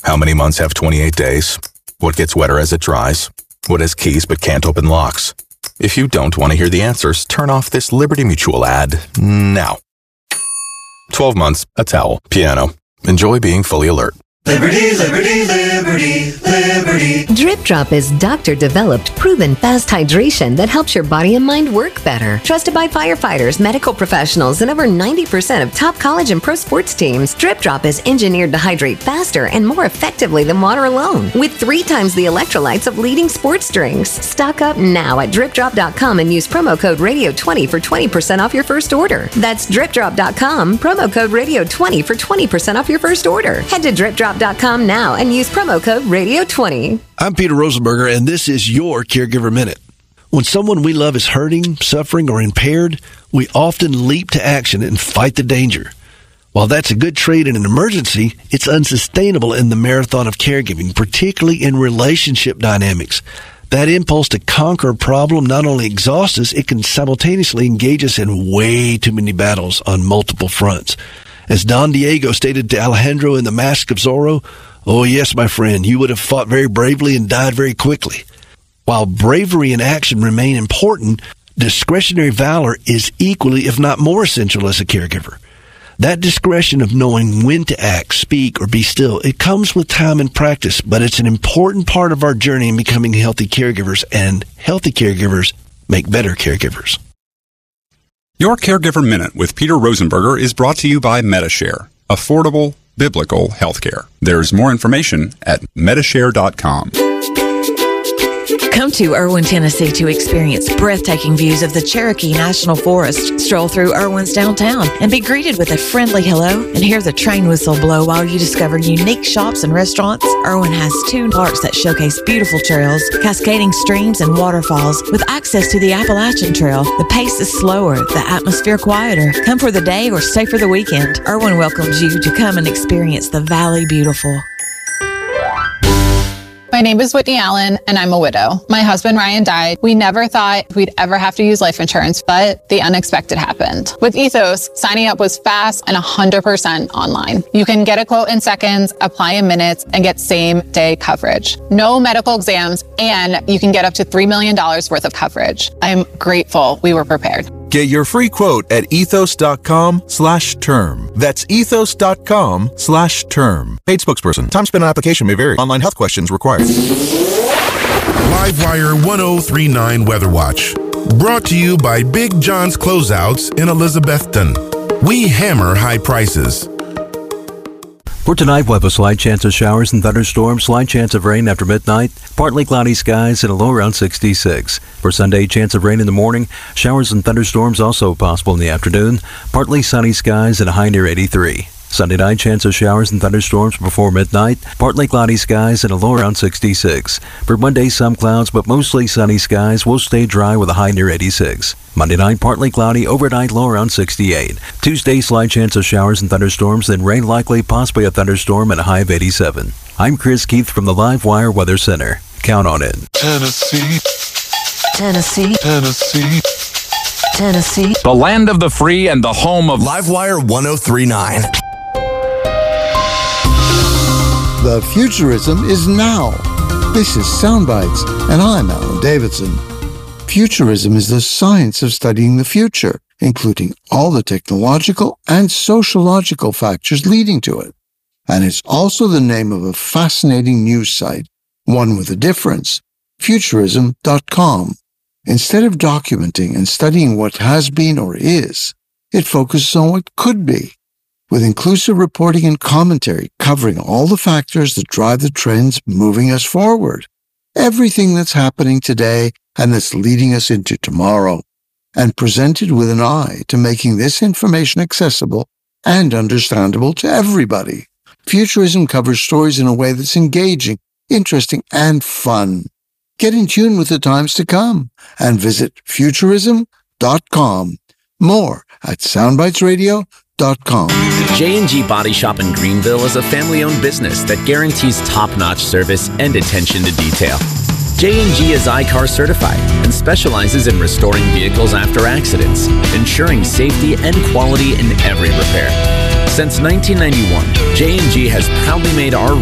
How many months have 28 days? What gets wetter as it dries? What has keys but can't open locks? If you don't want to hear the answers, turn off this Liberty Mutual ad now. 12 months, a towel, piano. Enjoy being fully alert. Liberty, liberty, liberty, liberty. Drip Drop is doctor-developed, proven fast hydration that helps your body and mind work better. Trusted by firefighters, medical professionals, and over 90% of top college and pro sports teams, Drip Drop is engineered to hydrate faster and more effectively than water alone, with 3 times the electrolytes of leading sports drinks. Stock up now at dripdrop.com and use promo code RADIO20 for 20% off your first order. That's dripdrop.com, promo code RADIO20 for 20% off your first order. Head to dripdrop.com now and use promo code RADIO20. I'm Peter Rosenberger, and this is your Caregiver Minute. When someone we love is hurting, suffering, or impaired, we often leap to action and fight the danger. While that's a good trait in an emergency, it's unsustainable in the marathon of caregiving, particularly in relationship dynamics. That impulse to conquer a problem not only exhausts us, it can simultaneously engage us in way too many battles on multiple fronts. As Don Diego stated to Alejandro in The Mask of Zorro, "Oh yes, my friend, you would have fought very bravely and died very quickly." While bravery and action remain important, discretionary valor is equally, if not more essential as a caregiver. That discretion of knowing when to act, speak, or be still, it comes with time and practice, but it's an important part of our journey in becoming healthy caregivers, and healthy caregivers make better caregivers. Your Caregiver Minute with Peter Rosenberger is brought to you by Metashare, affordable biblical healthcare. There's more information at metashare.com. Come to Irwin, Tennessee to experience breathtaking views of the Cherokee National Forest. Stroll through Irwin's downtown and be greeted with a friendly hello and hear the train whistle blow while you discover unique shops and restaurants. Irwin has 2 parks that showcase beautiful trails, cascading streams, and waterfalls with access to the Appalachian Trail. The pace is slower, the atmosphere quieter. Come for the day or stay for the weekend. Irwin welcomes you to come and experience the Valley Beautiful. My name is Whitney Allen, and I'm a widow. My husband, Ryan, died. We never thought we'd ever have to use life insurance, but the unexpected happened. With Ethos, signing up was fast and 100% online. You can get a quote in seconds, apply in minutes, and get same-day coverage. No medical exams, and you can get up to $3 million worth of coverage. I'm grateful we were prepared. Get your free quote at ethos.com/term. That's ethos.com/term. Paid spokesperson. Time spent on application may vary. Online health questions required. Livewire 1039 Weather Watch. Brought to you by Big John's Closeouts in Elizabethton. We hammer high prices. For tonight, we'll have a slight chance of showers and thunderstorms, slight chance of rain after midnight, partly cloudy skies, and a low around 66. For Sunday, chance of rain in the morning, showers and thunderstorms also possible in the afternoon, partly sunny skies, and a high near 83. Sunday night, chance of showers and thunderstorms before midnight, partly cloudy skies, and a low around 66. For Monday, some clouds, but mostly sunny skies. Will stay dry with a high near 86. Monday night, partly cloudy, overnight low around 68. Tuesday, slight chance of showers and thunderstorms, then rain likely, possibly a thunderstorm, and a high of 87. I'm Chris Keith from the Livewire Weather Center. Count on it. Tennessee. Tennessee. Tennessee. Tennessee. The land of the free and the home of Livewire 1039. The futurism is now. This is Soundbites, and I'm Alan Davidson. Futurism is the science of studying the future, including all the technological and sociological factors leading to it. And it's also the name of a fascinating news site, one with a difference, futurism.com. Instead of documenting and studying what has been or is, it focuses on what could be, with inclusive reporting and commentary covering all the factors that drive the trends moving us forward, everything that's happening today and that's leading us into tomorrow, and presented with an eye to making this information accessible and understandable to everybody. Futurism covers stories in a way that's engaging, interesting, and fun. Get in tune with the times to come and visit futurism.com. More at soundbitesradio.com. J&G Body Shop in Greenville is a family-owned business that guarantees top-notch service and attention to detail. J&G is I-CAR certified and specializes in restoring vehicles after accidents, ensuring safety and quality in every repair. Since 1991, J&G has proudly made our